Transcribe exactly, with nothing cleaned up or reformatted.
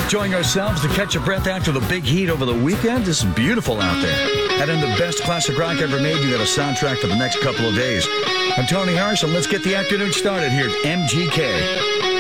Enjoying ourselves to catch a breath after the big heat over the weekend? It's beautiful out there. And in the best classic rock ever made, you got a soundtrack for the next couple of days. I'm Tony Harrison. Let's get the afternoon started here at M G K.